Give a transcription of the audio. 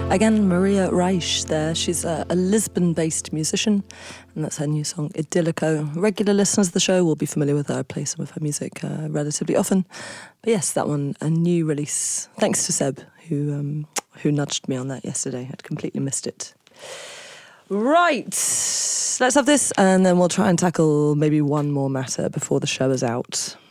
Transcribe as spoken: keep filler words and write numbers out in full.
Again, Maria Reich there. She's a, a Lisbon-based musician, and that's her new song, Idyllico. Regular listeners of the show will be familiar with her. I play some of her music uh, relatively often. But yes, that one, a new release. Thanks to Seb, who um, who nudged me on that yesterday. I'd completely missed it. Right, let's have this, and then we'll try and tackle maybe one more matter before the show is out.